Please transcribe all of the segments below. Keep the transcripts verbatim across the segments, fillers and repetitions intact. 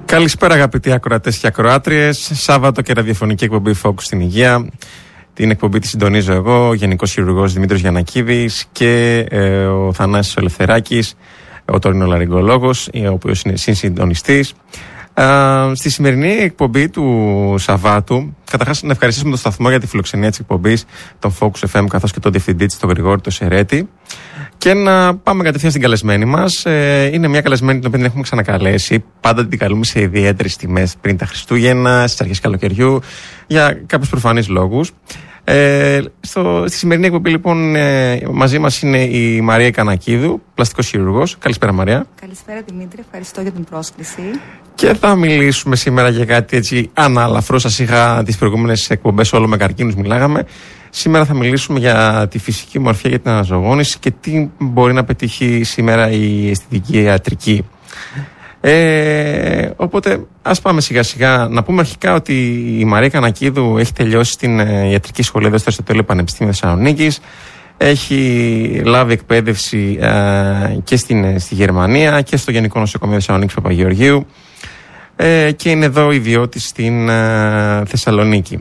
Καλησπέρα αγαπητοί ακροατές και ακροάτριες. Σάββατο και ραδιοφωνική εκπομπή Focus στην Υγεία. Την εκπομπή τη συντονίζω εγώ, Γενικός Χειρουργός Δημήτρης Γιαννακίδης και ε, ο Θανάσης Ελευθεράκης, ο τωρινολαριγκολόγος, ο οποίος είναι συνσυντονιστής. Ε, στη σημερινή εκπομπή του Σαββάτου, καταρχάς να ευχαριστήσουμε τον σταθμό για τη φιλοξενία της εκπομπής, τον Focus εφ εμ, καθώς και τον διευθυντή της, τον Γρηγόρη τον Σερέτη. Και να πάμε κατευθείαν στην καλεσμένη μας. Ε, είναι μια καλεσμένη την οποία την έχουμε ξανακαλέσει. Πάντα την καλούμε σε ιδιαίτερες τιμές πριν τα Χριστούγεννα, στις αρχές καλοκαιριού, για κάποιους προφανείς λόγους. Ε, στο, στη σημερινή εκπομπή, λοιπόν, ε, μαζί μας είναι η Μαρία Κανακίδου, πλαστικός χειρουργός. Καλησπέρα, Μαρία. Καλησπέρα, Δημήτρη. Ευχαριστώ για την πρόσκληση. Και θα μιλήσουμε σήμερα για κάτι έτσι ανάλαφρο. Σας είχα τις προηγούμενες εκπομπές όλο με καρκίνους μιλάγαμε. Σήμερα θα μιλήσουμε για τη φυσική μορφή, για την αναζωογόνηση και τι μπορεί να πετύχει σήμερα η αισθητική ιατρική. Ε, οπότε ας πάμε σιγά σιγά. Να πούμε αρχικά ότι η Μαρία Κανακίδου έχει τελειώσει στην ιατρική σχολή εδώ στο Αριστοτέλειο Πανεπιστήμιο Θεσσαλονίκης. Έχει λάβει εκπαίδευση ε, και στην, στη Γερμανία και στο Γενικό Νοσοκομείο Θεσσαλονίκης Παπαγεωργίου ε, και είναι εδώ ιδιώτης στην ε, Θεσσαλονίκη.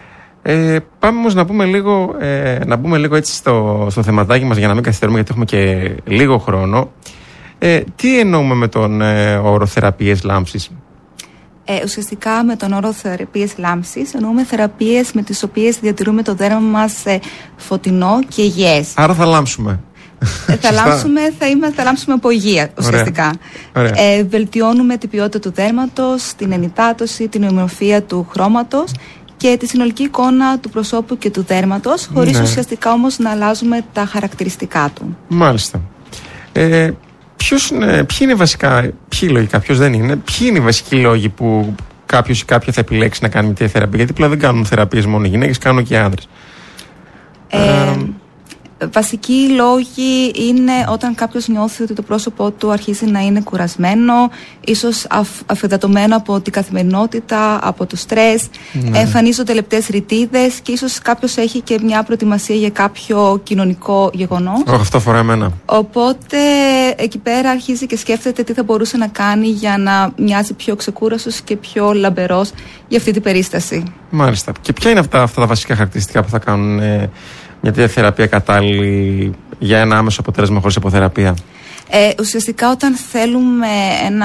Ε, πάμε όμως να πούμε λίγο, ε, να μπούμε λίγο έτσι στο, στο θεματάκι μας για να μην καθυστερούμε, γιατί έχουμε και λίγο χρόνο. Ε, τι εννοούμε με τον ε, όρο θεραπείες λάμψης? Ε, ουσιαστικά με τον όρο θεραπείες λάμψης εννοούμε θεραπείες με τις οποίες διατηρούμε το δέρμα μας ε, φωτεινό και υγιές. Άρα θα λάμψουμε. Ε, θα, λάμψουμε θα, είμαστε, θα λάμψουμε από υγεία ουσιαστικά. Ωραία. Ωραία. Ε, βελτιώνουμε την ποιότητα του δέρματος, την ενυτάτωση, την ομοιομορφία του χρώματος και τη συνολική εικόνα του προσώπου και του δέρματος, χωρίς ναι. ουσιαστικά όμως να αλλάζουμε τα χαρακτηριστικά του. Μάλιστα. Ε, ποιος είναι, ποιοι είναι βασικά, ποιοι λογικά, ποιος δεν είναι, ποιοι είναι οι βασικοί λόγοι που κάποιος ή κάποια θα επιλέξει να κάνει μια θεραπεία? Γιατί πλέον δεν κάνουν θεραπείες μόνο οι γυναίκες, κάνουν και οι άντρες. Ε, ε, Βασικοί λόγοι είναι όταν κάποιος νιώθει ότι το πρόσωπό του αρχίζει να είναι κουρασμένο, ίσως αφ, αφεδατωμένο από την καθημερινότητα, από το στρες, ναι. εμφανίζονται λεπτές ρητίδες και ίσως κάποιος έχει και μια προετοιμασία για κάποιο κοινωνικό γεγονός. Oh, αυτό αφορά εμένα. Οπότε εκεί πέρα αρχίζει και σκέφτεται τι θα μπορούσε να κάνει για να μοιάζει πιο ξεκούραστος και πιο λαμπερός για αυτή την περίσταση. Μάλιστα. Και ποια είναι αυτά, αυτά τα βασικά χαρακτηριστικά που θα κάνουν ε, μια τέτοια θεραπεία κατάλληλη για ένα άμεσο αποτέλεσμα χωρίς αποθεραπεία? Ε, ουσιαστικά όταν θέλουμε ένα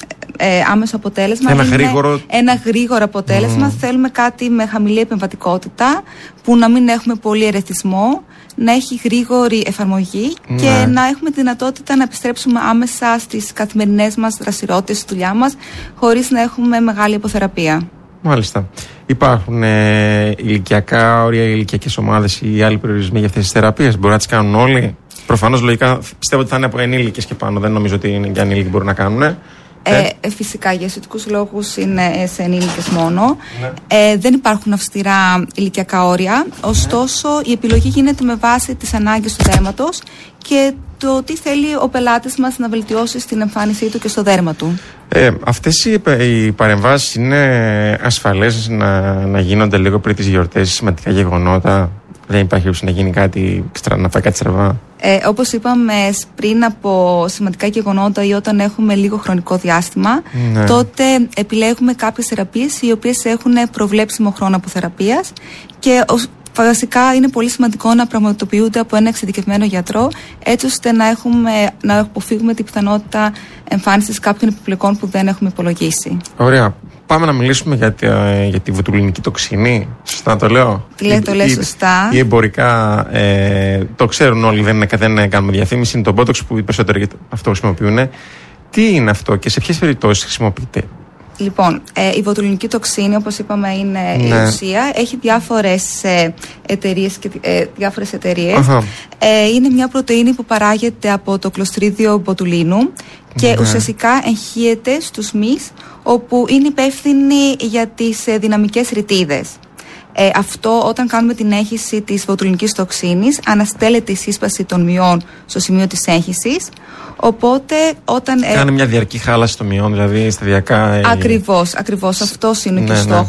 ε, άμεσο αποτέλεσμα, ένα γρήγορο, ένα γρήγορο αποτέλεσμα, mm. θέλουμε κάτι με χαμηλή επεμβατικότητα, που να μην έχουμε πολύ ερεθισμό, να έχει γρήγορη εφαρμογή mm. και να έχουμε τη δυνατότητα να επιστρέψουμε άμεσα στις καθημερινές μας δραστηριότητες, στη δουλειά μας, χωρίς να έχουμε μεγάλη αποθεραπεία. Μάλιστα. Υπάρχουν ε, ηλικιακά όρια, ηλικιακές ομάδες ή άλλοι περιορισμοί για αυτές τις θεραπείες? Μπορεί να τις κάνουν όλοι? Προφανώς, λογικά, πιστεύω ότι θα είναι από ενήλικες και πάνω. Δεν νομίζω ότι είναι και ανήλικοι μπορούν να κάνουν. Ε, ε, φυσικά, για αισθητικούς λόγους είναι σε ενήλικες μόνο. Ναι. Ε, δεν υπάρχουν αυστηρά ηλικιακά όρια. Ωστόσο, ναι. η επιλογή γίνεται με βάση τις ανάγκες του δέρματος και το τι θέλει ο πελάτης μας να βελτιώσει στην εμφάνισή του και στο δέρμα του. Ε, αυτές οι, οι παρεμβάσεις είναι ασφαλές να, να γίνονται λίγο πριν τις γιορτές, σημαντικά γεγονότα? Δεν υπάρχει όψη να γίνει κάτι, να πάει κάτι στραβά? Ε, όπως είπαμε, πριν από σημαντικά γεγονότα ή όταν έχουμε λίγο χρονικό διάστημα, ναι. τότε επιλέγουμε κάποιες θεραπείες οι οποίες έχουν προβλέψιμο χρόνο αποθεραπείας και βασικά είναι πολύ σημαντικό να πραγματοποιούνται από ένα εξειδικευμένο γιατρό, έτσι ώστε να, έχουμε, να αποφύγουμε την πιθανότητα εμφάνισης κάποιων επιπλοκών που δεν έχουμε υπολογίσει. Ωραία. Πάμε να μιλήσουμε για τη, για τη βοτουλινική τοξίνη. Σωστά το λέω? Λέει, το λέει σωστά. Ή εμπορικά, ε, το ξέρουν όλοι, δεν, δεν κάνουμε διαφήμιση. Είναι το Botox που οι περισσότεροι αυτό χρησιμοποιούν. Τι είναι αυτό και σε ποιες περιπτώσεις χρησιμοποιείται? Λοιπόν, ε, η βοτουλινική τοξίνη, όπως είπαμε, είναι ναι. η ουσία. Έχει διάφορες ε, εταιρείες. Και, ε, διάφορες εταιρείες. Ε, είναι μια πρωτεΐνη που παράγεται από το κλωστρίδιο μποτουλίνου και ναι. ουσιαστικά εγχύεται στους μυς, όπου είναι υπεύθυνη για τις ε, δυναμικές ρητίδες. Ε, αυτό, όταν κάνουμε την έγχυση της βοτουλινικής τοξίνης, αναστέλλεται η σύσπαση των μυών στο σημείο της έγχυσης. Οπότε, όταν. Κάνει ε, μια διαρκή χάλαση των μυών, δηλαδή σταδιακά. Ακριβώς, ακριβώς. Αυτός είναι ναι, και ο στόχος.